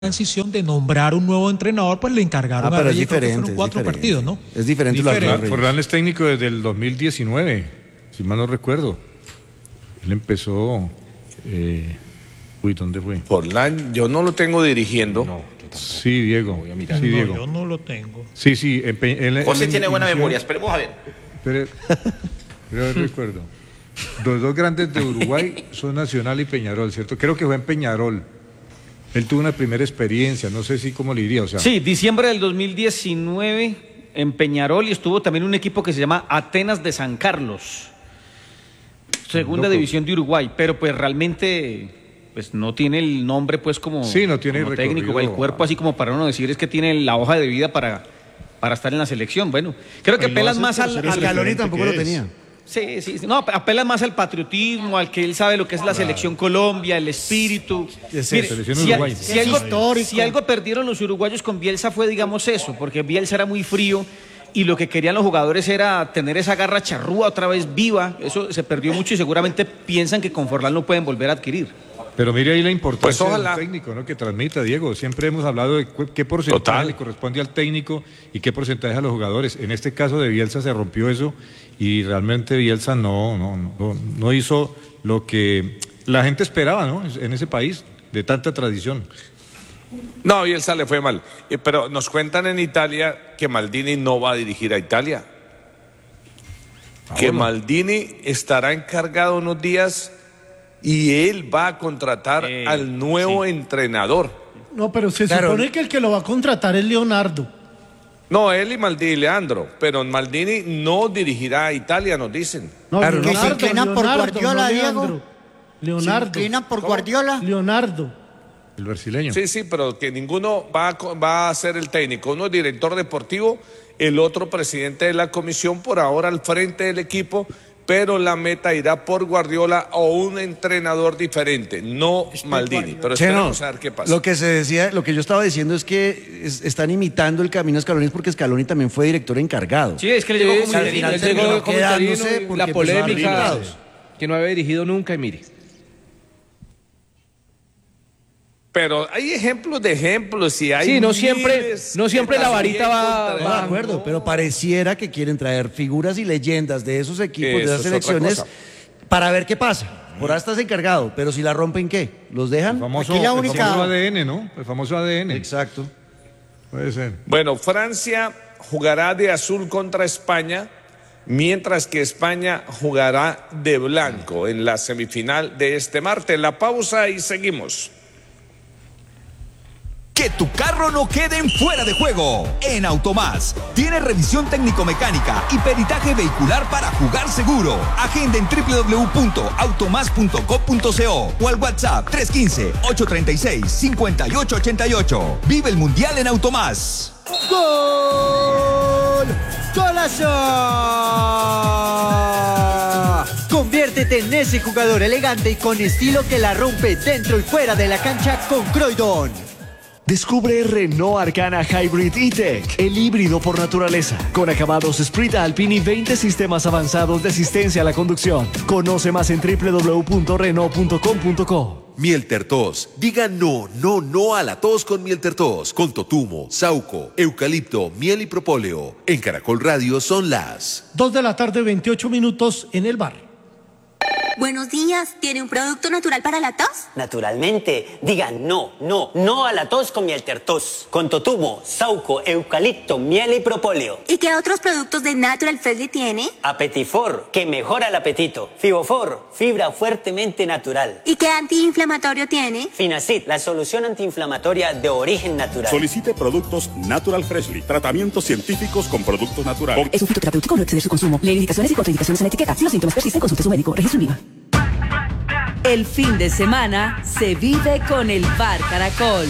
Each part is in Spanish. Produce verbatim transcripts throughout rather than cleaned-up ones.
transición de nombrar un nuevo entrenador, pues le encargaron ah, a pero Reyes, es diferente, fueron cuatro es diferente. partidos, ¿no? Es diferente. diferente. Forlán es técnico desde el dos mil diecinueve, si mal no recuerdo. Él empezó... Eh, uy, ¿dónde fue? Forlán, yo no lo tengo dirigiendo. No, sí, Diego. Voy a mirar. Sí, no, Diego. yo no lo tengo. Sí, sí. Empe él, José él tiene buena inició, memoria, esperemos a ver. Pero, pero recuerdo. Los dos grandes de Uruguay son Nacional y Peñarol, ¿cierto? Creo que fue en Peñarol. Él tuvo una primera experiencia, no sé si cómo le diría, o sea... Sí, diciembre del dos mil diecinueve en Peñarol, y estuvo también un equipo que se llama Atenas de San Carlos, segunda Loco. división de Uruguay, pero pues realmente pues no tiene el nombre pues como, sí, no tiene como técnico, el cuerpo así como para uno decir es que tiene la hoja de vida para, para estar en la selección. Bueno, creo que apelas más al... al Scaloni tampoco lo tenía. Sí, sí, no, apela más al patriotismo, al que él sabe lo que es la selección Colombia, el espíritu. Es Mire, selección si, Uruguay. si algo, si algo perdieron los uruguayos con Bielsa fue, digamos, eso, porque Bielsa era muy frío y lo que querían los jugadores era tener esa garra charrúa otra vez viva. Eso se perdió mucho y seguramente piensan que con Forlán lo pueden volver a adquirir. Pero mire ahí la importancia Pues ojalá. del técnico, ¿no? Que transmita, Diego. Siempre hemos hablado de qué porcentaje Total. le corresponde al técnico y qué porcentaje a los jugadores. En este caso de Bielsa se rompió eso y realmente Bielsa no, no, no, no hizo lo que la gente esperaba, ¿no? En ese país de tanta tradición. No, Bielsa le fue mal. Eh, Pero nos cuentan en Italia que Maldini no va a dirigir a Italia. Ah, que bueno. Maldini estará encargado unos días y él va a contratar Eh, al nuevo sí. entrenador. No, pero se Claro. supone que el que lo va a contratar es Leonardo. No, él y Maldini, Leandro. Pero Maldini no dirigirá a Italia, nos dicen. No, Claro, no. Que se inclinan por Guardiola, Diego. Leandro. Leonardo. ¿Se inclinan por Guardiola? Leonardo. El brasileño. Sí, sí, pero que ninguno va a, co- va a ser el técnico. Uno es director deportivo, el otro presidente de la comisión, por ahora al frente del equipo, pero la meta irá por Guardiola o un entrenador diferente, no Maldini. Pero Cheno, esperemos a ver qué pasa. lo que se decía, lo que yo estaba diciendo es que es- están imitando el camino a Scaloni porque Scaloni también fue director encargado. Sí, es que le llegó como al interino. final Él terminó llegó como interino quedándose y porque la empezó a dar polémica resultados. que no había dirigido nunca y mire. Pero hay ejemplos de ejemplos y hay Sí, no siempre- miles no siempre que la varita también va- contra- No, de acuerdo, pero pareciera que quieren traer figuras y leyendas de esos equipos, de Eso esas es otra selecciones, cosa. para ver qué pasa. Por ahora estás encargado, pero si la rompen, ¿qué? ¿Los dejan? El famoso, Aquí la el única- famoso A D N, ¿no? El famoso A D N. Exacto. Puede ser. Bueno, Francia jugará de azul contra España, mientras que España jugará de blanco en la semifinal de este martes. La pausa y seguimos. Que tu carro no quede en fuera de juego. En Automás tiene revisión técnico-mecánica y peritaje vehicular para jugar seguro. Agenda en doble u doble u doble u punto automás punto co punto co o al WhatsApp tres uno cinco, ocho tres seis, cinco ocho ocho ocho. Vive el Mundial en Automás. ¡Gol! ¡Golazo! Conviértete en ese jugador elegante y con estilo que la rompe dentro y fuera de la cancha con Croydon. Descubre Renault Arcana Hybrid E-Tech, el híbrido por naturaleza, con acabados Sprint Alpine y veinte sistemas avanzados de asistencia a la conducción. Conoce más en doble u doble u doble u punto renault punto com punto co. Miel Tertos. Diga no, no, no a la tos con Miel Tertos. Con totumo, sauco, eucalipto, miel y propóleo. En Caracol Radio son las... Dos de la tarde, veintiocho minutos en el bar. Buenos días, ¿tiene un producto natural para la tos? Naturalmente, digan no, no, no a la tos con Miel Tertos. Con totumo, sauco, eucalipto, miel y propóleo. ¿Y qué otros productos de Natural Freshly tiene? Apetifor, que mejora el apetito. Fibofor, fibra fuertemente natural. ¿Y qué antiinflamatorio tiene? Finacid, la solución antiinflamatoria de origen natural. Solicite productos Natural Freshly. Tratamientos científicos con productos naturales. Es un fitoterapéutico, no exceder su consumo. Lee indicaciones y contraindicaciones en la etiqueta. Si los síntomas persisten, consulte a su médico. Registro en I V A. El fin de semana se vive con el Bar Caracol.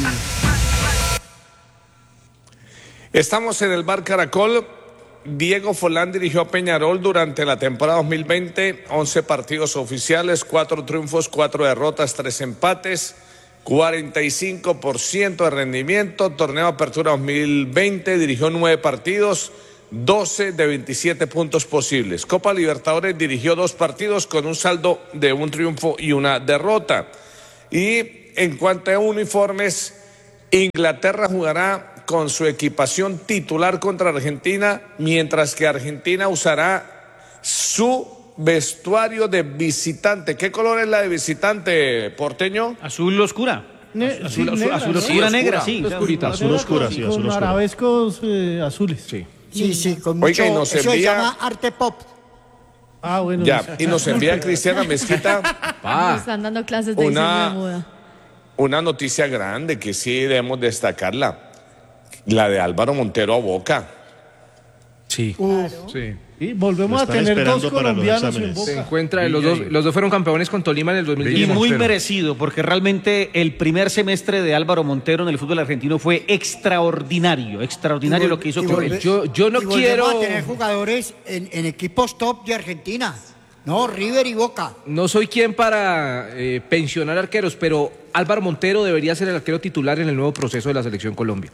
Estamos en el Bar Caracol. Diego Forlán dirigió a Peñarol durante la temporada dos mil veinte, once partidos oficiales, cuatro triunfos, cuatro derrotas, tres empates, cuarenta y cinco por ciento de rendimiento. Torneo Apertura dos mil veinte, dirigió nueve partidos, doce de veintisiete puntos posibles. Copa Libertadores dirigió dos partidos con un saldo de un triunfo y una derrota. Y en cuanto a uniformes, Inglaterra jugará con su equipación titular contra Argentina, mientras que Argentina usará su vestuario de visitante. ¿Qué color es la de visitante, porteño? Azul oscura. Ne azul, sí, azul, negra, azul ¿no? oscura, Sí, negra, oscura, sí. oscurita. Azul oscura, con, sí, con azul oscura. arabescos eh, azules. Sí. Sí, sí, con Oiga, mucho, y nos eso se envía- llama arte pop. Ah, bueno. Ya, y nos envía Cristiana Mezquita Nos están dando clases de Una- diseño de moda. una noticia grande que sí debemos destacarla. La de Álvaro Montero a Boca. Sí. Sí. Y volvemos Lo a están tener dos esperando para los colombianos en exámenes. Boca. Se encuentra, los dos, los dos fueron campeones con Tolima en el dos mil Y diez. muy merecido, porque realmente el primer semestre de Álvaro Montero en el fútbol argentino fue extraordinario, extraordinario lo que hizo Y con volve- él. Yo, yo no y volvemos quiero... a tener jugadores en, en equipos top de Argentina. No, River y Boca. No soy quien para eh, pensionar arqueros, pero Álvaro Montero debería ser el arquero titular en el nuevo proceso de la Selección Colombia.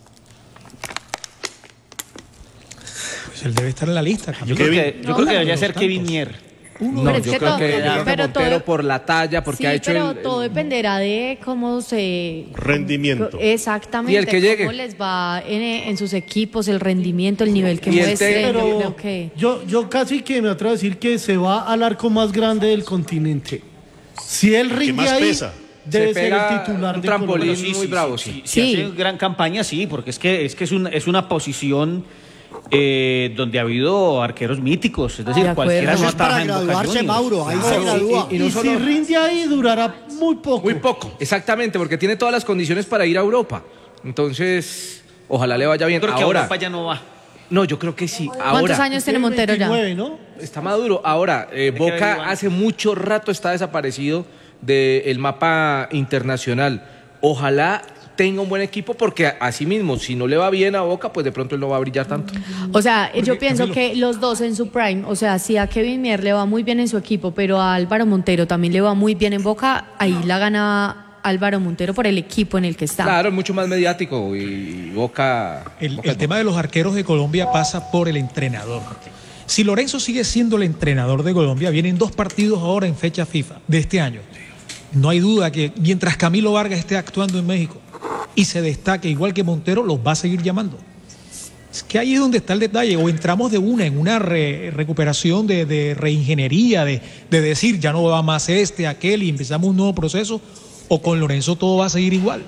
Pues él debe estar en la lista. Yo creo que, yo No, creo que no, debería los ser tantos. Kevin Mier. Pero No, es yo que creo todo- que, yo creo que pero todo- Montero por la talla, porque Sí, ha hecho pero el, todo el- dependerá de cómo se... Rendimiento. Exactamente. Y el que llegue. Cómo les va en, en sus equipos, el rendimiento, el nivel que Y el muestren. técnico- Yo creo que... Yo, yo casi que me atrevo a decir que se va al arco más grande del continente. Si él rinde más ahí, pesa. debe Se ser el pega titular un de trampolín Colombia. muy bravo, sí. Si hace gran campaña, sí, porque es que es que es, un- es una posición eh, donde ha habido arqueros míticos, es decir, De acuerdo. cualquiera Eso no es para ataja en Boca graduarse, Juniors. Mauro, ahí se Claro. gradúa. Y, y no Y solo- si rinde ahí, durará muy poco. Muy poco, exactamente, porque tiene todas las condiciones para ir a Europa. Entonces, ojalá le vaya bien. Creo que Ahora, Europa ya no va. no, yo creo que sí. ¿Cuántos Ahora, años tiene Montero ya? Está maduro. Ahora, eh, que Boca averiguar. hace mucho rato está desaparecido del mapa internacional. Ojalá tenga un buen equipo porque así mismo, si no le va bien a Boca, pues de pronto él no va a brillar tanto. O sea, yo pienso Camilo. que los dos en su prime, o sea, si a Kevin Mier le va muy bien en su equipo, pero a Álvaro Montero también le va muy bien en Boca, ahí la gana Álvaro Montero por el equipo en el que está. Claro, es mucho más mediático y Boca... El, Boca el tema de los arqueros de Colombia pasa por el entrenador. Si Lorenzo sigue siendo el entrenador de Colombia, vienen dos partidos ahora en fecha FIFA de este año. No hay duda que mientras Camilo Vargas esté actuando en México y se destaque igual que Montero, los va a seguir llamando. Es que ahí es donde está el detalle. O entramos de una en una re- recuperación de, de reingeniería, de, de decir ya no va más este, aquel y empezamos un nuevo proceso, o con Lorenzo todo va a seguir igual.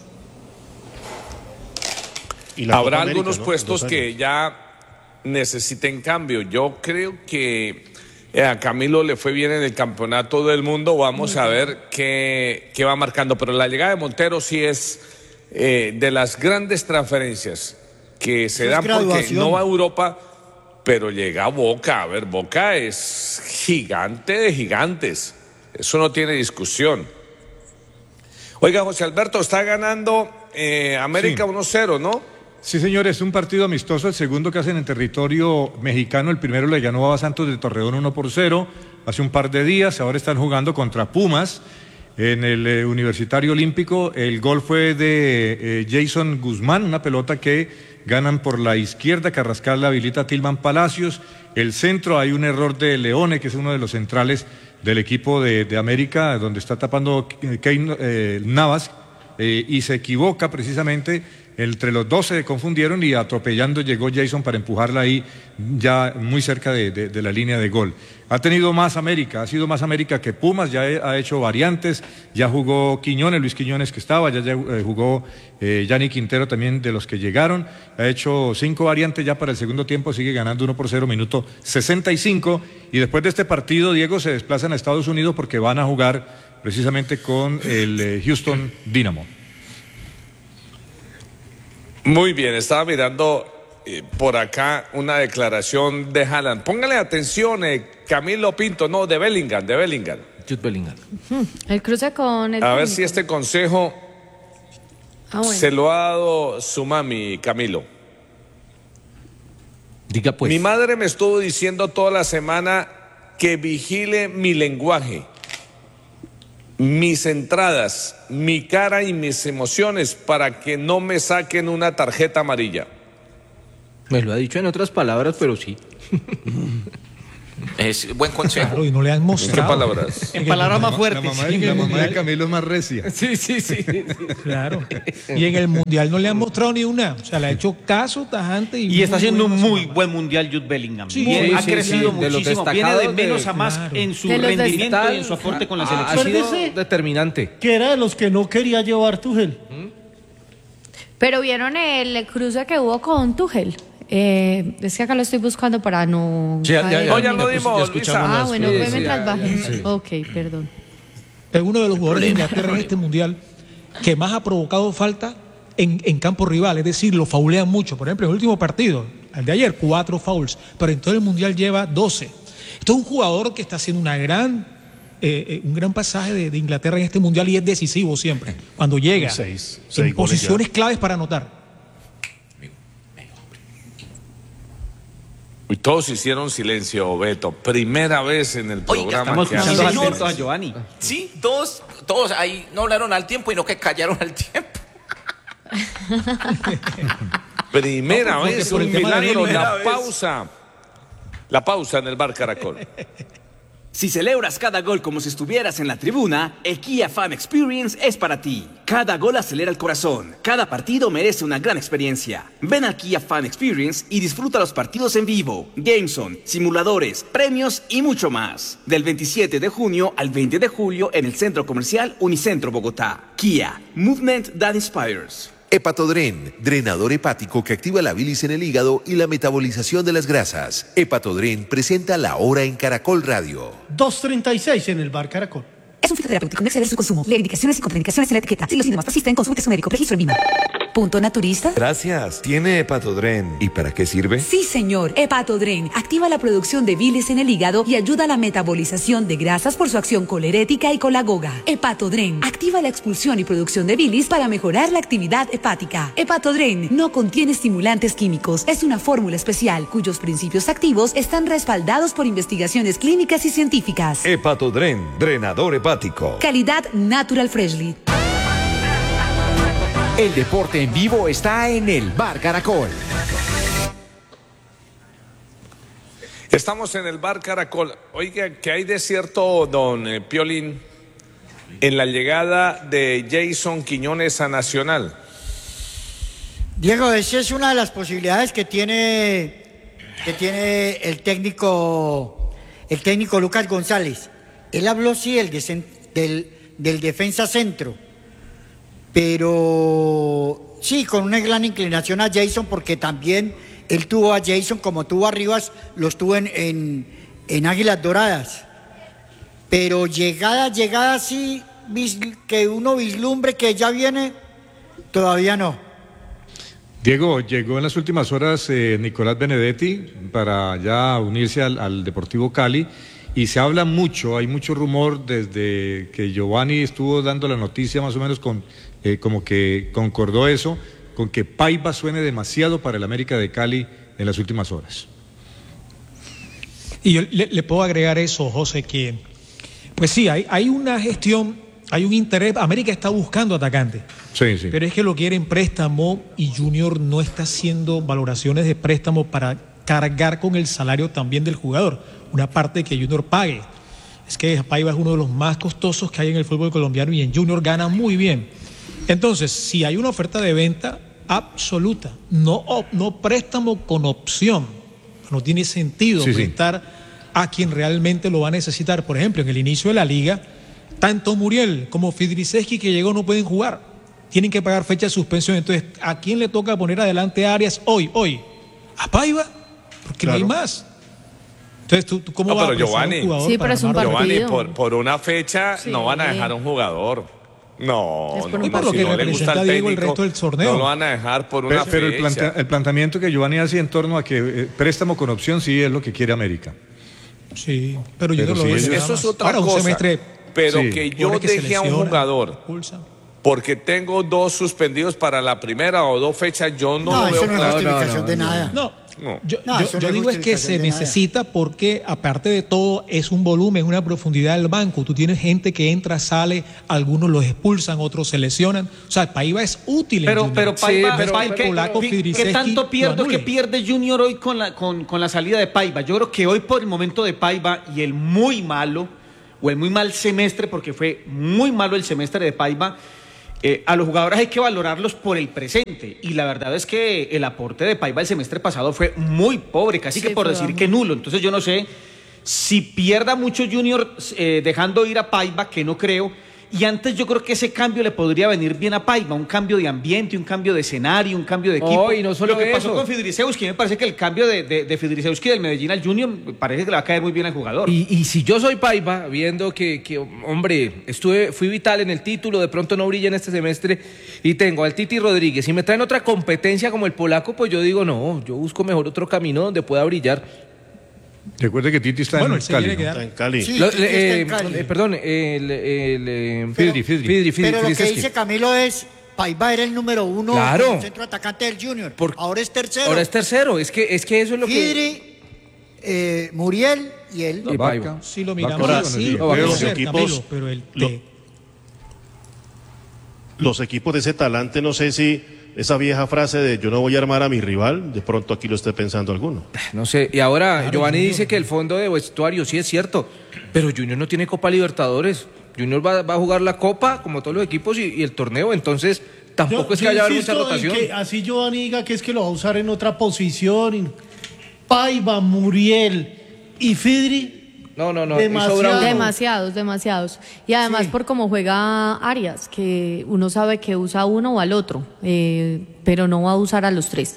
Habrá Copa América, algunos ¿no? puestos Dos que ya necesiten cambio. Yo creo que eh, a Camilo le fue bien en el campeonato del mundo. Vamos a ver qué, qué va marcando. Pero la llegada de Montero sí es eh, de las grandes transferencias que se Eso es dan porque graduación. no va a Europa, pero llega a Boca. A ver, Boca es gigante de gigantes. Eso no tiene discusión. Oiga, José Alberto, está ganando eh, América Sí. uno cero, ¿no? Sí, señores, un partido amistoso, el segundo que hacen en territorio mexicano, el primero le ganó a Santos de Torreón uno por cero hace un par de días, ahora están jugando contra Pumas en el eh, Universitario Olímpico, el gol fue de eh, Jason Guzmán, una pelota que ganan por la izquierda, Carrascal la habilita a Tilman Palacios, el centro hay un error de Leone, que es uno de los centrales del equipo de, de América, donde está tapando eh, Keino, eh, Navas, eh, y se equivoca precisamente. Entre los dos se confundieron y atropellando llegó Jason para empujarla ahí ya muy cerca de, de- de la línea de gol. Ha tenido más América, ha sido más América que Pumas, ya he- ha hecho variantes, ya jugó Quiñones, Luis Quiñones que estaba, ya, ya, eh, jugó eh, Yanni Quintero también de los que llegaron, ha hecho cinco variantes ya para el segundo tiempo, sigue ganando uno por cero, minuto sesenta y cinco, y después de este partido, Diego, se desplazan a Estados Unidos porque van a jugar precisamente con el eh, Houston Dynamo. Muy bien, estaba mirando eh, por acá una declaración de Haaland. Póngale atención, eh, Camilo Pinto, no, de Bellingham, de Bellingham. Jude Bellingham. Hmm, El cruce con el... A ver técnico. si este consejo Ah, bueno. se lo ha dado su mami, Camilo. Diga pues. Mi madre me estuvo diciendo toda la semana que vigile mi lenguaje, mis entradas, mi cara y mis emociones para que no me saquen una tarjeta amarilla. Me lo ha dicho en otras palabras, pero sí. Es buen consejo. Claro, y no le han mostrado. ¿En qué palabras? En palabras más fuertes. La mamá, de, la mamá de Camilo es más recia. Sí, sí, sí. Claro. Y en el Mundial no le han mostrado ni una. O sea, le ha hecho caso tajante. Y, Y está haciendo un bueno muy buen Mundial Jude Bellingham. Sí, Bien, sí, ha sí, crecido sí. De los muchísimo. Viene de destacados menos de- a más claro. en su De los rendimiento Tal- y en su aporte con la ha- selección. Ha sido Acuérdese determinante. que era de los que no quería llevar Tuchel. Pero vieron el cruce que hubo con Tuchel. Eh, es que acá lo estoy buscando para no. Ya, ya, caer ya, en- ya lo dimos, Ah, Luisa. bueno, Sí, fue sí, mientras ya, bajen. sí. Ok, perdón. Es uno de los jugadores de Inglaterra en este Mundial que más ha provocado falta en, en campo rival. Es decir, lo faulean mucho. Por ejemplo, en el último partido, el de ayer, cuatro fouls. Pero en todo el Mundial lleva doce. Esto es un jugador que está haciendo una gran, eh, eh, un gran pasaje de, de Inglaterra en este Mundial y es decisivo siempre. Cuando llega Seis, en seis goles posiciones claves para anotar. Y todos hicieron silencio, Beto. Primera vez en el Oiga, programa Estamos que escuchando hacen atentos a silencio. Giovanni. Sí, todos, todos ahí no hablaron al tiempo y no que callaron al tiempo. Primera No, porque vez, por el un tema de milagro. primera La vez. pausa. La pausa en el Bar Caracol. Si celebras cada gol como si estuvieras en la tribuna, el Kia Fan Experience es para ti. Cada gol acelera el corazón. Cada partido merece una gran experiencia. Ven al Kia Fan Experience y disfruta los partidos en vivo, Gameson, simuladores, premios y mucho más. Del veintisiete de junio al veinte de julio en el Centro Comercial Unicentro Bogotá. Kia, Movement that Inspires. Hepatodren, drenador hepático que activa la bilis en el hígado y la metabolización de las grasas. Hepatodren presenta La Hora en Caracol Radio. dos treinta y seis en el Bar Caracol. Es un fitoterapéutico, no exceder su consumo. Lee indicaciones y contraindicaciones en la etiqueta. Si los síntomas persisten, consulte a su médico. Registro en Vima. ¿Punto naturista? Gracias. ¿Tiene Hepatodren? ¿Y para qué sirve? Sí, señor. Hepatodren activa la producción de bilis en el hígado y ayuda a la metabolización de grasas por su acción colerética y colagoga. Hepatodren activa la expulsión y producción de bilis para mejorar la actividad hepática. Hepatodren no contiene estimulantes químicos. Es una fórmula especial cuyos principios activos están respaldados por investigaciones clínicas y científicas. Hepatodren, drenador hepático. Calidad Natural Freshly. El deporte en vivo está en el Bar Caracol. Estamos en el Bar Caracol. Oiga, ¿qué hay de cierto, don eh, Piolín, en la llegada de Jason Quiñones a Nacional? Diego, esa es una de las posibilidades que tiene, que tiene el técnico, el técnico Lucas González. Él habló sí del, desen- del, del defensa centro, pero sí, con una gran inclinación a Jason, porque también él tuvo a Jason como tuvo a Rivas, los tuvo en, en, en Águilas Doradas. Pero llegada, llegada sí, vis- que uno vislumbre que ya viene, todavía no. Diego, llegó en las últimas horas eh, Nicolás Benedetti para ya unirse al, al Deportivo Cali y se habla mucho, hay mucho rumor desde que Giovanni estuvo dando la noticia más o menos con, eh, como que concordó eso, con que Paiva suene demasiado para el América de Cali en las últimas horas. Y yo le, le puedo agregar eso, José, que pues sí, hay, hay una gestión, hay un interés. América está buscando atacantes. Sí, sí. Pero es que lo quiere en préstamo y Junior no está haciendo valoraciones de préstamo para cargar con el salario también del jugador. Una parte que Junior pague. Es que Paiva es uno de los más costosos que hay en el fútbol colombiano y en Junior gana muy bien. Entonces, si hay una oferta de venta absoluta, no, op- no préstamo con opción, no tiene sentido Sí, sí. prestar a quien realmente lo va a necesitar. Por ejemplo, en el inicio de la liga, tanto Muriel como Fidriceski que llegó no pueden jugar. Tienen que pagar fecha de suspensión. Entonces, ¿a quién le toca poner adelante a Arias hoy? Hoy. ¿A Paiva? Porque Claro. no hay más. Entonces, ¿tú, tú cómo No, vas pero a presionar a Giovanni, un jugador Sí, para pero es un armar- Giovanni, partido. por, por una fecha Sí. no van a dejar a un jugador. No, Es por no, un Y por lo si que no le representa gusta al Diego el técnico, resto del torneo. no lo van a dejar por Pero, una pero el, fecha. plante- el planteamiento que Giovanni hace en torno a que eh, préstamo con opción sí es lo que quiere América. Sí, pero yo Pero no lo sí, veo. eso- nada Eso es más. otra Ahora, un cosa. semestre Pero Sí. que yo Pone que se deje a un lesiona, jugador expulsa. porque tengo dos suspendidos para la primera o dos fechas, yo no, No, lo eso veo no es claro. justificación de nada. No, No. Yo, No, yo- eso no yo es digo es que justificación se de nada. necesita porque, aparte de todo, es un volumen, una profundidad del banco. Tú tienes gente que entra, sale, algunos los expulsan, otros se lesionan. O sea, Paiva es útil en Pero, Junior. pero Paiva, pero Paiva- el ¿qué, polaco qué- Fidrisewski qué tanto lo pierdo que anule. pierde Junior hoy con la, con, con la salida de Paiva? Yo creo que hoy por el momento de Paiva y el muy malo, o el muy mal semestre, porque fue muy malo el semestre de Paiva, eh, a los jugadores hay que valorarlos por el presente. Y la verdad es que el aporte de Paiva el semestre pasado fue muy pobre, casi Sí, que por fue decir bajo. que nulo. Entonces yo no sé si pierda mucho Junior eh, dejando ir a Paiva, que no creo. Y antes yo creo que ese cambio le podría venir bien a Paiva, un cambio de ambiente, un cambio de escenario, un cambio de equipo. Oh, y no solo Lo que pasó eso. con Fidrisewski, me parece que el cambio de, de, de Fidrisewski del Medellín al Junior me parece que le va a caer muy bien al jugador. Y, y si yo soy Paiva, viendo que, que, hombre, estuve, fui vital en el título, de pronto no brilla en este semestre, y tengo al Titi Rodríguez, y me traen otra competencia como el polaco, pues yo digo, no, yo busco mejor otro camino donde pueda brillar. Recuerde que Titi está Bueno, en él se Cali. quiere ¿no? quedar. Está en Cali. Sí, Lo- Titi está eh, en Cali. eh, perdón, el, el, eh, Fidri, Fidri. Fidri, Fidri, Pero lo que Fidrisewski. dice Camilo es, Paiva era el número uno Claro. como centro atacante del Junior. Por- Ahora es tercero. Ahora es tercero, es que, es que eso es lo que... Fidri, eh, Muriel y él. Y Paiva. Si lo miramos Ahora, así, sí, puede pero ser, los equipos- Camilo, pero el lo- te- Los equipos de ese talante, no sé si esa vieja frase de yo no voy a armar a mi rival, de pronto aquí lo esté pensando alguno. No sé, y ahora Claro, Giovanni Junior. dice que el fondo de vestuario sí es cierto, pero Junior no tiene Copa Libertadores. Junior va, va a jugar la Copa, como todos los equipos, y, y el torneo, entonces tampoco Yo- es que yo haya mucha insisto en rotación. que así Giovanni diga que es que lo va a usar en otra posición. y- Paiva, Muriel y Fidri. No, no, no, Demasiado. y sobra uno. Demasiados, demasiados. Y además Sí. por cómo juega Arias, que uno sabe que usa uno o al otro, eh, pero no va a usar a los tres.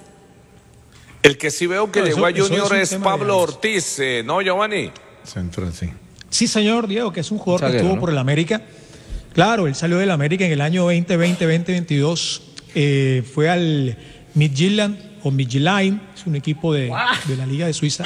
El que sí veo que No, eso- llegó a eso es Junior un es, tema Pablo de- Ortiz, eh, ¿no, Giovanni? Central, sí. Sí, señor Diego, que es un jugador que Zaguero, estuvo ¿no? por el América. Claro, él salió del América en el año veinte veinte, veinte veintidós. Eh, fue al Midtjylland o Midtjylland, es un equipo de, de la Liga de Suiza.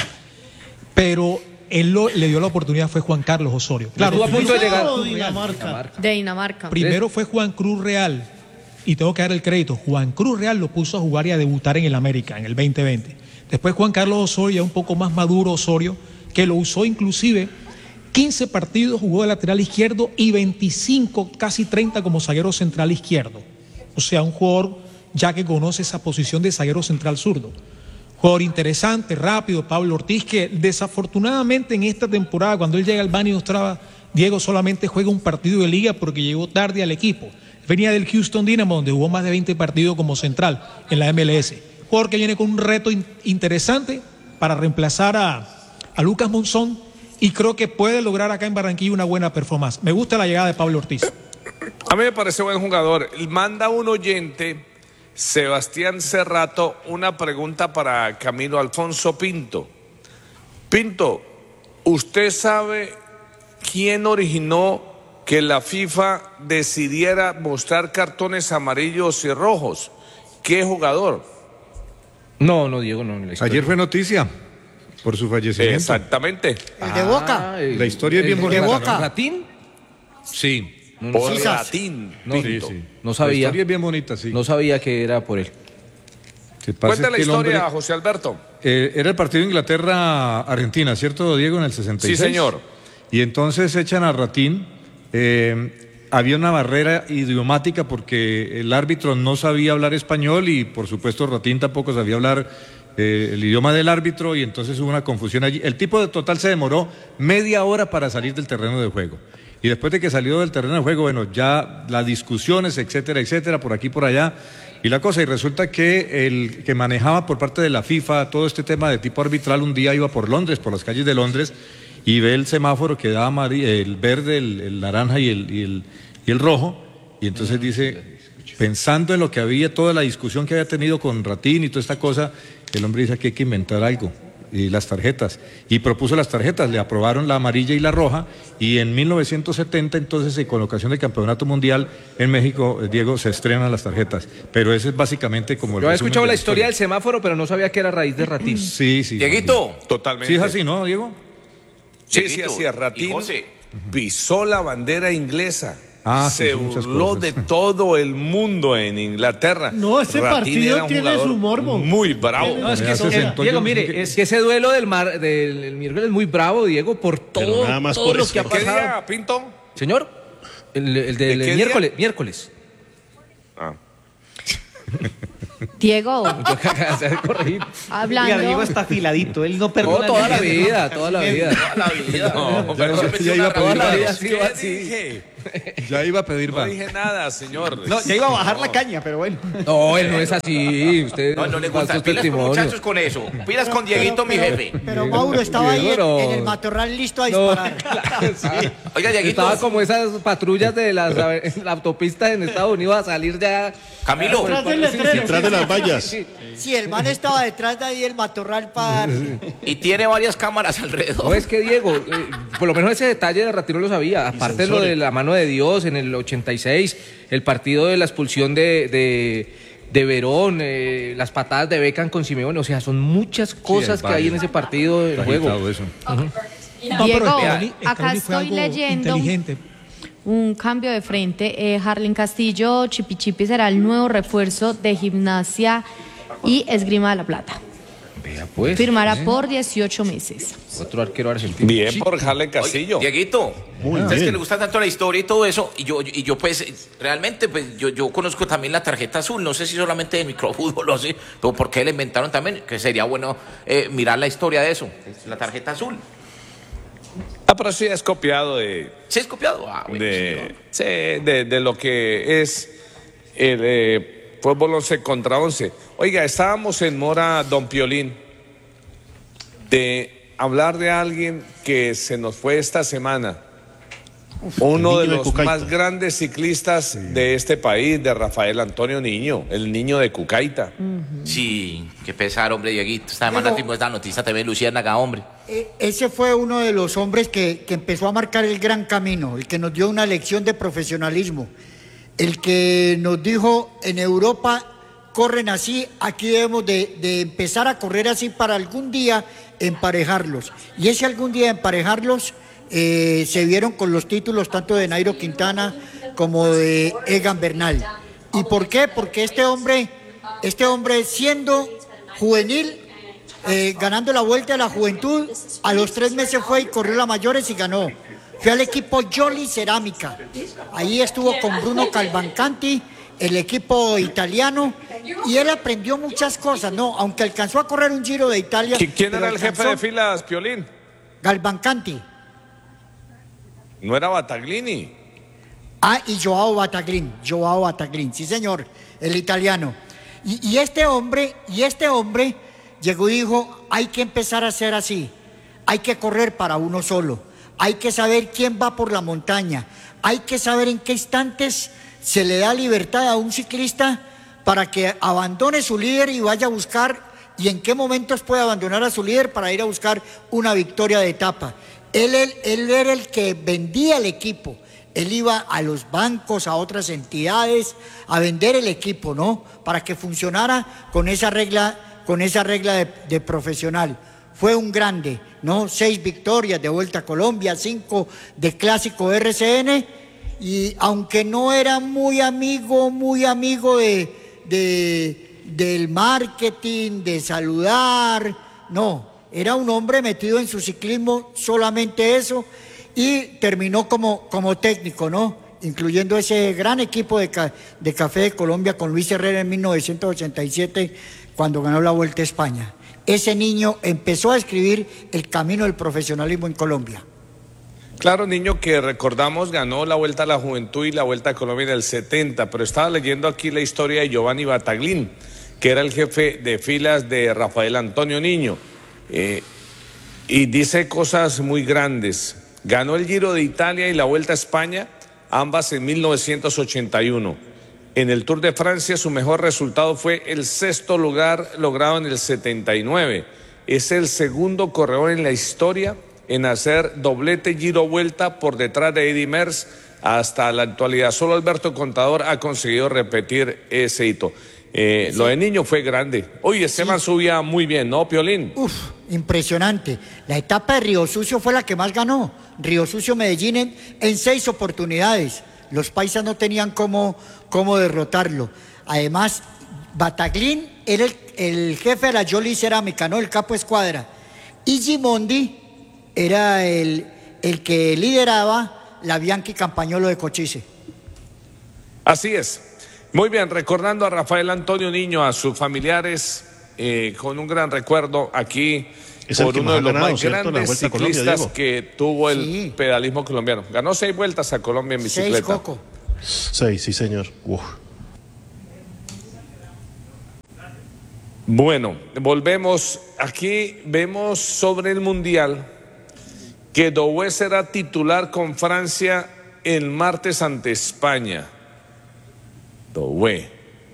Pero él lo- le dio la oportunidad, fue Juan Carlos Osorio. Claro, Estuvo a punto de llegar. O Dinamarca. De Dinamarca. primero fue Juan Cruz Real. Y tengo que dar el crédito. Juan Cruz Real lo puso a jugar y a debutar en el América en el veinte veinte. Después Juan Carlos Osorio, ya un poco más maduro Osorio, que lo usó inclusive quince partidos, jugó de lateral izquierdo y veinticinco, casi treinta como zaguero central izquierdo. O sea, un jugador ya que conoce esa posición de zaguero central zurdo. Jugador interesante, rápido, Pablo Ortiz, que desafortunadamente en esta temporada, cuando él llega al Bani Ostrava, Diego solamente juega un partido de liga porque llegó tarde al equipo. Venía del Houston Dynamo, donde jugó más de veinte partidos como central en la M L S. Jugador que viene con un reto in- interesante para reemplazar a, a Lucas Monzón y creo que puede lograr acá en Barranquilla una buena performance. Me gusta la llegada de Pablo Ortiz. A mí me parece buen jugador. Manda un oyente, Sebastián Cerrato, una pregunta para Camilo Alfonso Pinto. Pinto, ¿usted sabe quién originó que la FIFA decidiera mostrar cartones amarillos y rojos? ¿Qué jugador? No, no, Diego, no. la historia. Ayer fue noticia por su fallecimiento. Exactamente. El de Boca. Ah, el- La historia es bien el- bonita, el- ¿no? Boca. ¿Ratín? Sí. No, Por Sisas. latín. No, Pinto. Sí, sí. no sabía. La historia es bien bonita, sí. No sabía que era por él. Lo que pasa Cuenta es la que el historia, hombre- José Alberto. Eh, era el partido Inglaterra-Argentina, ¿cierto, Diego? En el sesenta y seis. Sí, señor. Y entonces echan a Ratín. eh, había una barrera idiomática porque el árbitro no sabía hablar español y, por supuesto, Ratín tampoco sabía hablar eh, el idioma del árbitro y entonces hubo una confusión allí. El tipo de total se demoró media hora para salir del terreno de juego. Y después de que salió del terreno de juego, bueno, ya las discusiones, etcétera, etcétera, por aquí, por allá. Y la cosa, y resulta que el que manejaba por parte de la FIFA todo este tema de tipo arbitral, un día iba por Londres, por las calles de Londres, y ve el semáforo que da amari- el verde, el, el naranja y el, y, el, y el rojo, y entonces dice, pensando en lo que había, toda la discusión que había tenido con Ratín y toda esta cosa, el hombre dice que hay que inventar algo. Y las tarjetas, y propuso las tarjetas, le aprobaron la amarilla y la roja, y en mil novecientos setenta, entonces, con la ocasión del Campeonato Mundial en México, eh, Diego, se estrenan las tarjetas, pero ese es básicamente como el Yo había resumen escuchado de la historia del semáforo, pero no sabía que era raíz de Ratín. Sí, sí. Dieguito. Totalmente. Sí, es así, ¿no, Diego? Sí, sí, Dieguito así es. y Ratín José. pisó la bandera inglesa Ah, sí, se son muchas burló cosas. de todo el mundo en Inglaterra. No, ese Ratini partido era un tiene jugador su morbo. Muy bravo. No, es que Ya eso- se sentó Diego, yo- mire, es que ese duelo del, mar, del el miércoles es muy bravo, Diego, por todo, nada más todo por lo eso. que ha ¿Qué pasado. día, Pinto? Señor, el, el del ¿De qué miércoles, miércoles. Ah. Diego, Se ha corregido. hablando. Oiga, Diego está afiladito, él no No, perdona. toda la ni- vida, toda la vida. Toda la vida. No, pero pero siempre ya he iba una a pedir toda la más. vida. ha sido ¿Qué así. dije? Ya iba a pedir No más. dije nada, señor. No, ya iba a bajar la caña, pero bueno. No, él no es así. Usted No, no le da gusta. sus Pilas con testimonios. muchachos con eso. Pilas con Dieguito, mi jefe. Pero Mauro estaba ahí en, Diego, no. en el matorral listo a No, disparar. claro, sí. Oiga, Dieguito. Estaba como esas patrullas de las en la autopista en Estados Unidos a salir ya. Camilo. Detrás del Sí, letrero. Detrás de las vallas. sí. Sí, el man estaba detrás de ahí el matorral para... Y tiene varias cámaras alrededor. No, es que Diego, eh, por lo menos ese detalle de Ratiro lo sabía. Aparte de lo de la mano de Dios en el ochenta y seis, el partido de la expulsión de, de, de Verón, eh, las patadas de Beckham con Simeone. O sea, son muchas cosas hay que hay en varios. ese partido en Está juego. agitado eso. No, Diego, pero Scaloni- acá Scaloni fue estoy algo leyendo inteligente. un cambio de frente. Eh, Harlen Castillo, Chipi Chipi será el nuevo refuerzo de Gimnasia y Esgrima de la Plata. Vea, pues. Firmará eh, por dieciocho meses. Otro arquero argentino. Bien por Harlen Oye, Castillo. Dieguito, Muy ¿sabes bien. que le gusta tanto la historia y todo eso? Y yo, y yo pues, eh, realmente, pues, yo, yo conozco también la tarjeta azul. No sé si solamente de microfútbol o así, pero ¿por qué la inventaron también? Que sería bueno eh, mirar la historia de eso. La tarjeta azul. Ah, pero sí es copiado de, ¿Sí es copiado? Ah, bueno, de, sí, de, de lo que es el eh, fútbol once contra once. Oiga, estábamos en mora, don Piolín, de hablar de alguien que se nos fue esta semana. Uno de niño de los Cucaita. más grandes ciclistas de este país, de Rafael Antonio Niño, el niño de Cucaita. Sí, qué pesar, hombre, Dieguito. Esta semana Diego. tuvimos esta noticia también, Luciérnaga, hombre. Eh, Ese fue uno de los hombres que, que empezó a marcar el gran camino, el que nos dio una lección de profesionalismo, el que nos dijo en Europa corren así, aquí debemos de, de empezar a correr así para algún día emparejarlos. Y ese algún día emparejarlos eh, se vieron con los títulos tanto de Nairo Quintana como de Egan Bernal. ¿Y por qué? Porque este hombre, este hombre siendo juvenil, eh, ganando la Vuelta de la Juventud, a los tres meses fue y corrió la mayores y ganó. Fue al equipo Jolly Cerámica. Ahí estuvo con Bruno Calvancanti, el equipo italiano, y él aprendió muchas cosas, ¿no? Aunque alcanzó a correr un Giro de Italia. ¿Qui- ¿Quién pero era el jefe alcanzó- de filas, Piolín? Galvancanti. No era Bataglini. Ah, y Joao Bataglin, Joao Bataglin, sí señor, el italiano. Y, y este hombre, y este hombre llegó y dijo, hay que empezar a hacer así, hay que correr para uno solo, hay que saber quién va por la montaña, hay que saber en qué instantes se le da libertad a un ciclista para que abandone su líder y vaya a buscar, y en qué momentos puede abandonar a su líder para ir a buscar una victoria de etapa. Él, él, él era el que vendía el equipo. Él iba a los bancos, a otras entidades, a vender el equipo, ¿no? Para que funcionara con esa regla, con esa regla de, de profesional. Fue un grande, ¿no? Seis victorias de Vuelta a Colombia, cinco de Clásico R C N, y aunque no era muy amigo, muy amigo de, de, del marketing, de saludar, no, era un hombre metido en su ciclismo, solamente eso, y terminó como, como técnico, ¿no? Incluyendo ese gran equipo de, ca, de Café de Colombia con Luis Herrera en mil novecientos ochenta y siete, cuando ganó la Vuelta a España. Ese niño empezó a escribir el camino del profesionalismo en Colombia. Claro, niño, que recordamos ganó la Vuelta a la Juventud y la Vuelta a Colombia en el setenta, pero estaba leyendo aquí la historia de Giovanni Bataglin, que era el jefe de filas de Rafael Antonio Niño, eh, y dice cosas muy grandes. Ganó el Giro de Italia y la Vuelta a España, ambas en mil novecientos ochenta y uno. En el Tour de Francia su mejor resultado fue el sexto lugar logrado en el setenta y nueve. Es el segundo corredor en la historia en hacer doblete Giro-Vuelta por detrás de Eddy Merckx hasta la actualidad. Solo Alberto Contador ha conseguido repetir ese hito. Eh, sí. Lo de Niño fue grande. Oye, Esteban sí. subía muy bien, ¿no, Piolín? Uf, impresionante. La etapa de Río Sucio fue la que más ganó. Río Sucio Medellín en, en seis oportunidades. Los paisas no tenían cómo, cómo derrotarlo. Además, Bataglín era el, el jefe de la Jolly Cerámica, ¿no? El capo escuadra. Y Gimondi era el, el que lideraba la Bianchi Campagnolo de Cochise. Así es. Muy bien, recordando a Rafael Antonio Niño, a sus familiares, eh, con un gran recuerdo aquí es por uno de los ganado, más ¿cierto? grandes ciclistas Colombia, que tuvo el sí. pedalismo colombiano. Ganó seis vueltas a Colombia en bicicleta. Seis, Coco. Seis, sí, señor. Uf. Bueno, volvemos. Aquí vemos sobre el Mundial que Doué será titular con Francia el martes ante España. Doué.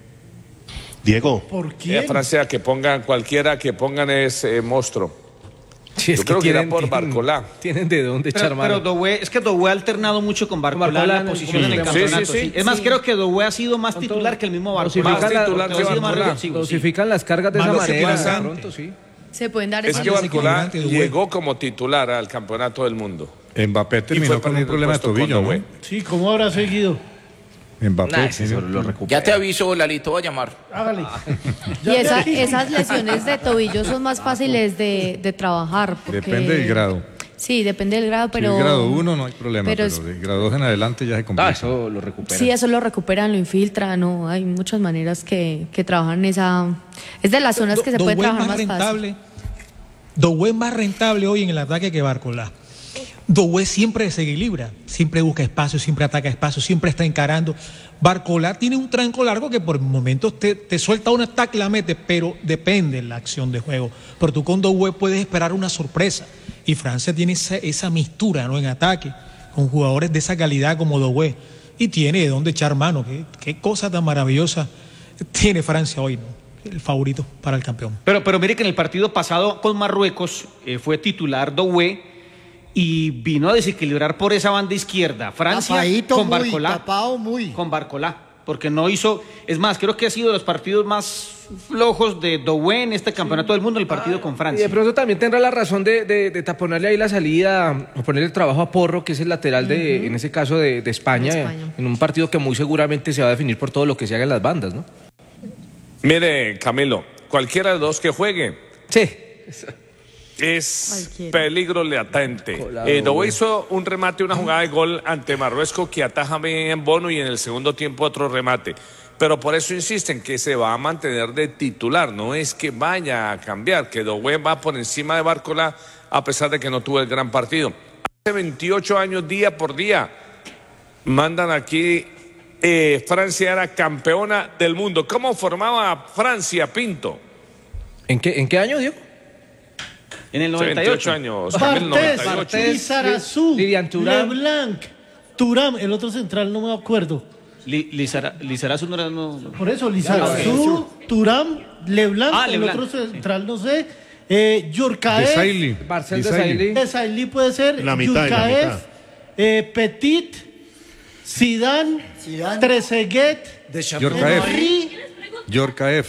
Diego. ¿Por qué? Eh, Francia, que pongan cualquiera que pongan ese eh, monstruo. Sí, es Yo que creo tienen, que irá por Barcolá. Tienen de dónde echar pero, mano. pero Doué, es que Doué ha alternado mucho con Barcolá, Barcolá en la posición en el campeonato. Sí, sí, sí. Es más, sí. creo que Doué ha sido más titular que el mismo Barcolá. Más titular que Barcolá. Dosifican las cargas de esa manera. De pronto, sí. Se pueden dar Es que Barcolá llegó como titular al campeonato del mundo. Mbappé terminó con un problema de tobillo, ¿no? Sí, ¿cómo habrá seguido? Mbappé. Nah, sí, lo ya te aviso, Lalito, voy a llamar. Hágale. Y esa, esas lesiones de tobillo son más fáciles de, de trabajar. Porque... Depende del grado. Sí, depende del grado, pero... Si el grado uno no hay problema, pero, pero de grado dos en adelante ya se complica. Ah, eso lo recuperan. Sí, eso lo recuperan, lo infiltran, no, hay muchas maneras que, que trabajan esa... Es de las zonas que se Do, puede Do trabajar más rentable, fácil. Doué es más rentable hoy en el ataque que Barcolá. Doué siempre se equilibra, siempre busca espacio, siempre ataca espacio, siempre está encarando. Barcolá tiene un tranco largo que por momentos te, te suelta un ataque, la mete, pero depende de la acción de juego. Pero tú con Doué puedes esperar una sorpresa. Y Francia tiene esa, esa mistura, ¿no?, en ataque, con jugadores de esa calidad como Doué. Y tiene de dónde echar mano. Qué, qué cosa tan maravillosa tiene Francia hoy, ¿no? El favorito para el campeón. Pero, pero mire que en el partido pasado con Marruecos eh, fue titular Doué y vino a desequilibrar por esa banda izquierda. Francia Tapadito con muy, Barcolá. Tapado muy. Con Barcolá. Porque no hizo. Es más, creo que ha sido de los partidos más flojos de Doué en este campeonato del mundo, el partido con Francia. Y de pronto también tendrá la razón de, de, de taponarle ahí la salida, o ponerle el trabajo a Porro, que es el lateral de, uh-huh. en ese caso de, de España, de España, en un partido que muy seguramente se va a definir por todo lo que se haga en las bandas, ¿no? Mire, Camilo, cualquiera de los dos que juegue. Sí. Es peligro latente. Eh, Doué hizo un remate, una jugada de gol ante Marruecos que ataja bien en Bono y en el segundo tiempo otro remate. Pero por eso insisten que se va a mantener de titular, no es que vaya a cambiar, que Doué va por encima de Barcolá a pesar de que no tuvo el gran partido. Hace veintiocho años, día por día, mandan aquí, eh, Francia era campeona del mundo. ¿Cómo formaba Francia, Pinto? ¿En qué, en qué año, Diego? En el noventa y ocho. veintiocho años. Bartés, Bartés, Lizarazu, Leblanc, Thuram, el otro central no me acuerdo. Li, Lizara, Lizarazu no era... No... Por eso, Lizarazu, Thuram, Leblanc, ah, el Leblanc. otro central no sé, eh, Yurkaev, Desailly. Marcel Desailly. Desailly puede ser, la mitad, Yurkaev, la mitad. Eh, Petit, Zidane, Zidane. Trezeguet, Yurkaev. Henry, Yurkaev.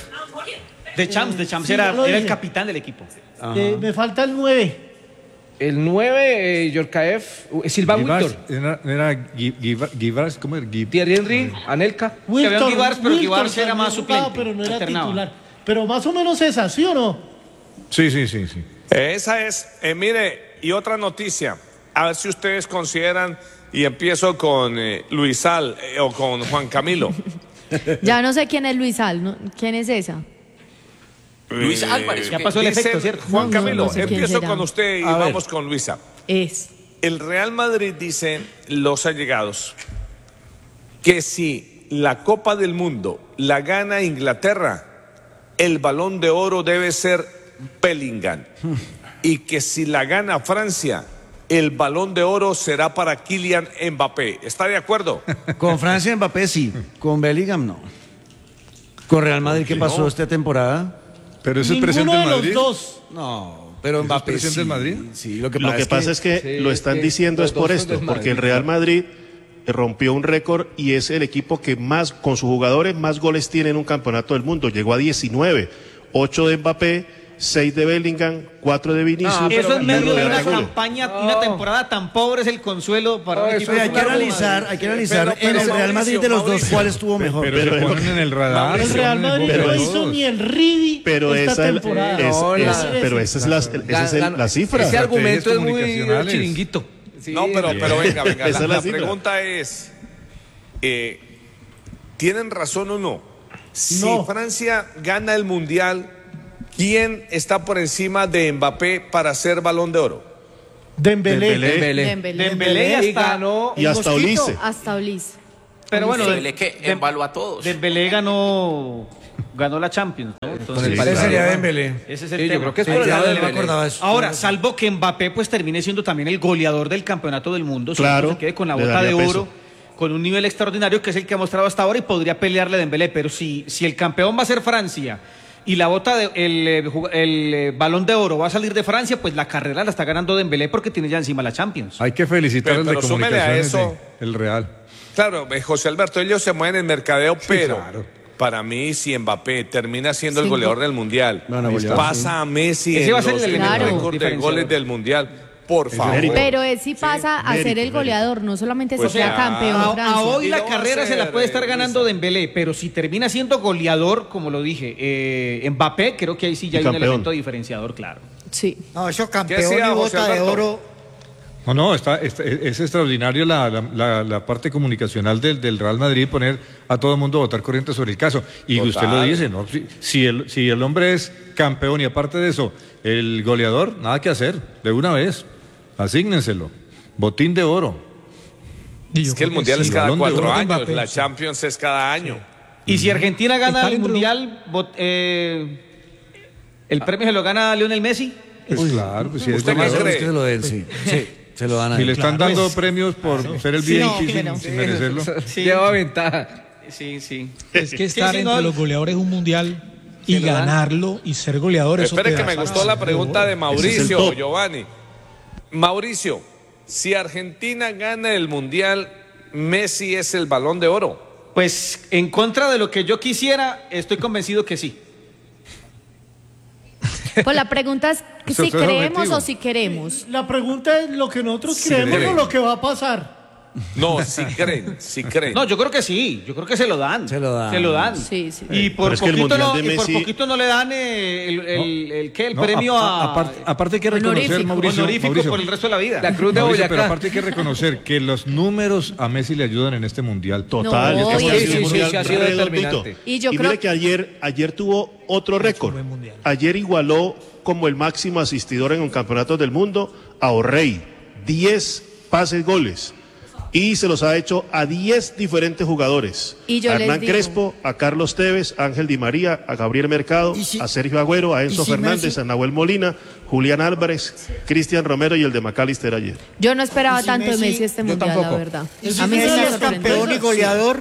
De Champs, de Champs Sí, era, lo era el dije. capitán del equipo. eh, me falta el nueve. El nueve, eh, Yorkaev, uh, Silva Víctor. Era, era Givars, ¿cómo era? Guiv- Thierry Henry, Anelka. Wilton, había un Guivars, pero Wilton Guivars era también más jugaba, suplente, pero no era alternaba. titular. Pero más o menos esa, ¿sí o no? Sí, sí, sí, sí. Esa es, eh, mire, y otra noticia, a ver si ustedes consideran, y empiezo con eh, Luisal eh, o con Juan Camilo. Ya no sé quién es Luisal, ¿no? ¿Quién es esa? Luis Álvarez. Ya pasó el Dicen, efecto, ¿cierto? Juan No, Camilo, no sé quién empiezo será. con usted y A ver. vamos con Luisa. Es. El Real Madrid dice, los allegados, que si la Copa del Mundo la gana Inglaterra, el Balón de Oro debe ser Bellingham. Y que si la gana Francia, el Balón de Oro será para Kylian Mbappé. ¿Está de acuerdo? Con Francia Mbappé sí, con Bellingham no. Con Real Madrid, ¿qué pasó no? esta temporada? Pero es el Ninguno presidente de del los Madrid. dos. No, pero ¿Es el Mbappé presidente sí. del Madrid? Sí, lo que Lo pasa, que es, pasa que, es que sí, lo están que diciendo los es por dos son esto, del porque el Madrid. Real Madrid rompió un récord y es el equipo que más, con sus jugadores, más goles tiene en un campeonato del mundo. Llegó a diecinueve, ocho de Mbappé seis de Bellingham, cuatro de Vinicius. No, eso en y medio uno de una Arda Güler. campaña y una temporada tan pobre es el consuelo para un equipo. Oye, hay que analizar, hay que analizar en el Real Madrid de los dos cuál estuvo mejor. Pero, pero se ponen en el radar. El Real Madrid pero no es- hizo ni el Ridi Pero esta esa, temporada. es, No, es- la- pero esa es la, esa es el- la cifra. Ese argumento es muy comunicacionales. chiringuito. Sí, No, pero, bien. pero venga, venga. Esa La, es la la cifra. pregunta es, eh, ¿tienen razón o no? Si No. Francia gana el Mundial, ¿quién está por encima de Mbappé para ser Balón de Oro? Dembélé. Dembélé. Dembélé. Dembélé. Dembélé Y hasta- ganó. Y hasta Mosquito. Olise. Hasta Ulis. Pero bueno, Dembélé que embaló a todos. Dembélé ganó, ganó la Champions, ¿no? Entonces, el Ese sería Dembélé. Ese es el Sí, yo tema. creo que es Sí, por el ya lado de no me Dembélé. acordaba de eso. Ahora, salvo que Mbappé pues termine siendo también el goleador del campeonato del mundo, si Claro, no se quede con la le bota de daría oro, peso. con un nivel extraordinario que es el que ha mostrado hasta ahora y podría pelearle a Dembélé, pero si, si el campeón va a ser Francia y la bota de, el, eh, jug- el, eh, balón de oro va a salir de Francia, pues la carrera la está ganando Dembélé porque tiene ya encima la Champions. Hay que felicitar Pero- al de pero súmele a comunicaciones eso. de- el Real. Claro, eh, José Alberto, ellos se mueven en mercadeo, pero claro. para mí, si Mbappé termina siendo el Sí. goleador del Mundial, Bueno, goleador, pasa a Messi Ese en va a ser los el en el elemento récord de diferenciador. goles del Mundial, por favor. mérito. Pero él sí pasa a mérito, ser el mérito. goleador, no solamente Pues se sea ya. campeón A, a Francia. hoy Y la lo va a carrera se la hacer, puede estar eh, ganando Luisa. Dembélé, pero si termina siendo goleador, como lo dije, eh, Mbappé, creo que ahí sí ya Y hay un campeón. elemento diferenciador, claro. Sí. No, eso ¿Qué campeón hacía y José bota de Alberto? oro. No, no, está, está- es extraordinario la, la- la- la parte comunicacional del, del Real Madrid poner a todo el mundo a votar corriente sobre el caso. Y Total. usted lo dice, ¿no? Si, si el, si el hombre es campeón y aparte de eso, el goleador, nada que hacer, de una vez, asígnenselo. Botín de oro. Y yo Es que el creo Mundial sí. es cada Balón de cuatro oro. años, Mbappé, la sí. Champions es cada año. Y si Argentina gana Está el dentro- Mundial, vot- eh, ¿el premio se lo gana Lionel Messi? Pues claro, pues si es ¿Usted qué goleador. cree? Es que se lo den, sí. Sí, se lo dan a Si él. le están Claro, dando es- premios por ser el Sí, V I no, P sin, pero- sin merecerlo. Lleva ventaja. Sí, sí. Es que Sí, estar sí, entre no, los goleadores de un mundial y Se lo dan. ganarlo y ser goleador. eso Espere te que da me para gustó la ser pregunta de goleador. Ese es el Mauricio, top. Giovanni. Mauricio, si Argentina gana el Mundial, Messi es el Balón de Oro. Pues en contra de lo que yo quisiera, estoy convencido que sí. Pues la pregunta es Eso si es creemos objetivo. o si queremos. La pregunta es lo que nosotros Sí, creemos creen. o lo que va a pasar. No, si creen, si creen. No, yo creo que sí, yo creo que se lo dan. Se lo dan. Se lo dan. Sí, sí. Y por, Pero es que el poquito, Mundial no, de y por Messi- poquito no le dan eh, el, el, el- ¿qué? el No, premio a- a, a- aparte, aparte hay que reconocer, Honorífico. Mauricio, honorífico Mauricio, por el resto de la vida. La Cruz de Mauricio, pero Boyacá. aparte hay que reconocer que los números a Messi le ayudan en este mundial. Total, No, es que y ha el- sido sí, un sí, mundial sí, ha sido redondito. determinante. Y yo y creo- mire que ayer, ayer tuvo otro récord. buen mundial. Ayer igualó como el máximo asistidor en un campeonato del mundo a O'Reilly. diez pases goles. Y se los ha hecho a diez diferentes jugadores. Y yo a les Hernán digo- Crespo, a Carlos Tevez, a Ángel Di María, a Gabriel Mercado, ¿Y si- a Sergio Agüero, a Enzo y si Fernández, Messi- a Nahuel Molina, Julián Álvarez, Cristian Romero y el de McAllister ayer. Yo no esperaba ¿Y si tanto de Messi? Messi este Yo mundial, la tampoco. verdad. Y si A mí sí Messi me es sorprendió. campeón y goleador.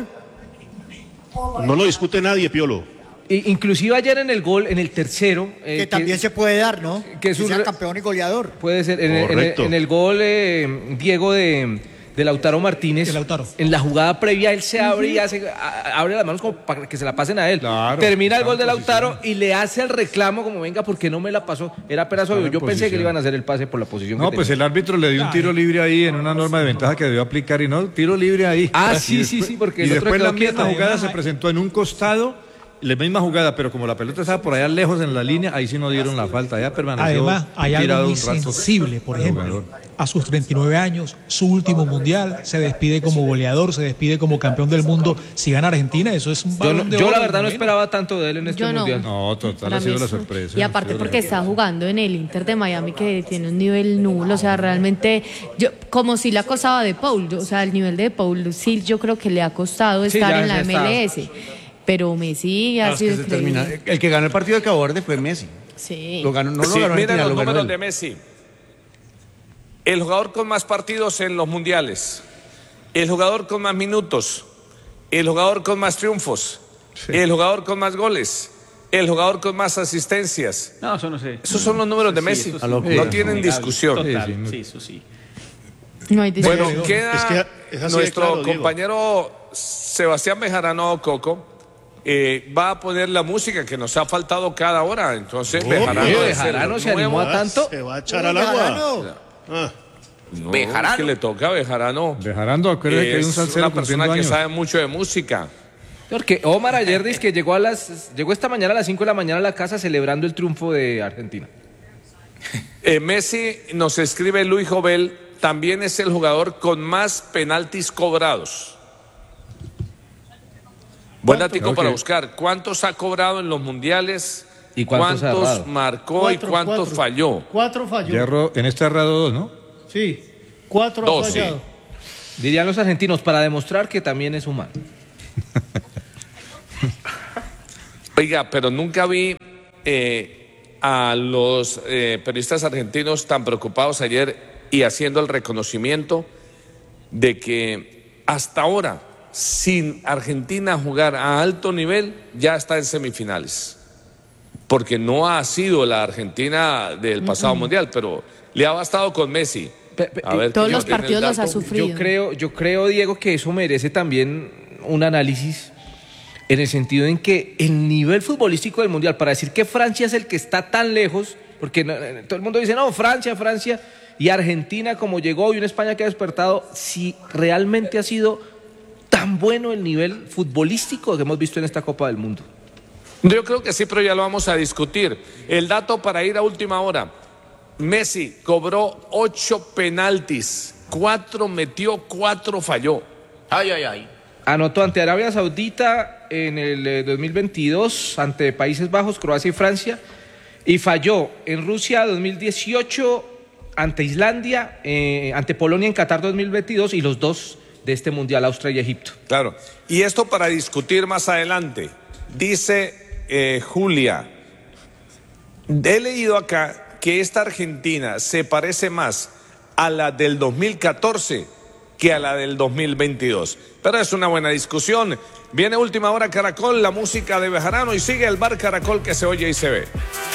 No lo discute nadie, Piolo. I- Inclusive ayer en el gol, en el tercero, eh, Que también se puede dar, ¿no? que es Que un sea re- campeón y goleador. puede ser en, el- en el, Correcto. en el gol eh, Diego de, de Lautaro Martínez. De Lautaro. En la jugada previa él se abre y hace a- abre las manos como para que se la pasen a él. Claro, Termina el está gol de en Lautaro posición. y le hace el reclamo como venga porque no me la pasó. Era pedazo Está de en yo pensé que posición. le iban a hacer el pase por la posición. No, que pues tenía. el árbitro le dio un tiro libre ahí en una norma de ventaja que debió aplicar y no, tiro libre ahí. Ah, Y sí, sí, sí, porque y el otro después quedó la misma quieto. jugada Además, se presentó en un costado, la misma jugada, pero como la pelota estaba por allá lejos en la línea, ahí sí no dieron la falta, ya permaneció Además, hay tirado algo muy un rato. sensible, por el ejemplo. jugador. A sus treinta y nueve años, su último mundial, se despide como goleador, se despide como campeón del mundo. Si gana Argentina, eso es un Yo, balón no- de yo oro, la verdad no bueno. esperaba tanto de él en este Yo no. mundial. No, total, Para ha sido mí la es- sorpresa. Y aparte Ha sido porque la- está jugando en el Inter de Miami que tiene un nivel nulo, o sea, realmente, yo como si le ha costado a De Paul, yo- o sea, el nivel de De Paul sí yo creo que le ha costado Sí, estar ya- en la ya M está. L S, pero Messi ha Ah, es que sido se increíble. termina. El que ganó el partido de Cabo Verde fue Messi. Sí. Lo ganó, no lo Sí, ganó miren Argentina, los lo ganó números él. de Messi. El jugador con más partidos en los mundiales. El jugador con más minutos. El jugador con más triunfos. El jugador con más goles. El jugador con más asistencias. No, eso no sé. Esos son los números de Sí, Messi. eso sí. A lo que- No tienen Innegable. discusión. Total, Sí, sí, no- sí, eso sí. No hay Bueno, discusión. queda Es que es así de nuestro claro, Diego. compañero Sebastián Bejarano Coco. eh, va a poner la música que nos ha faltado cada hora. Entonces, Oh, Bejarano, ¿qué? debe ser Bejarano se nuevo. animó a tanto. Se va a echar al agua. Ah. No, Bejarano. es que le toca a Bejarano. Bejarano, acuérdate que hay un Es salsero una persona cumpliendo que años. sabe mucho de música. Porque Omar ayer dice que llegó a las llegó esta mañana a las cinco de la mañana a la casa celebrando el triunfo de Argentina. Eh, Messi, nos escribe Luis Jovel, también es el jugador con más penaltis cobrados. Buen datico para Ok. buscar. ¿Cuántos ha cobrado en los mundiales? ¿Y cuántos ha errado? marcó Cuatro, y cuántos cuatro. falló? Cuatro falló. Ya erró- en este ha errado dos, ¿no? Sí, cuatro Dos, ha sí. fallado. Dirían los argentinos, para demostrar que también es humano. Oiga, pero nunca vi eh, a los eh, periodistas argentinos tan preocupados ayer y haciendo el reconocimiento de que hasta ahora, sin Argentina jugar a alto nivel, ya está en semifinales. Porque no ha sido la Argentina del pasado mundial, pero le ha bastado con Messi. A ver, Todos ¿quién los tiene el partidos los ha dato? sufrido. Yo creo, yo creo, Diego, que eso merece también un análisis en el sentido en que el nivel futbolístico del Mundial, para decir que Francia es el que está tan lejos, porque no, eh, todo el mundo dice, no, Francia, Francia, y Argentina como llegó, y una España que ha despertado, si realmente ha sido tan bueno el nivel futbolístico que hemos visto en esta Copa del Mundo. Yo creo que sí, pero ya lo vamos a discutir. El dato para ir a última hora. Messi cobró ocho penaltis, cuatro metió, cuatro falló. Ay, ay, ay. Anotó ante Arabia Saudita en el eh, dos mil veintidós, ante Países Bajos, Croacia y Francia, y falló en Rusia dos mil dieciocho, ante Islandia, eh, ante Polonia en Qatar dos mil veintidós y los dos de este Mundial, Austria y Egipto. Claro. Y esto para discutir más adelante. Dice eh, Julia, he leído acá que esta Argentina se parece más a la del dos mil catorce que a la del dos mil veintidós. Pero es una buena discusión. Viene Última Hora Caracol, la música de Bejarano, y sigue el bar Caracol que se oye y se ve.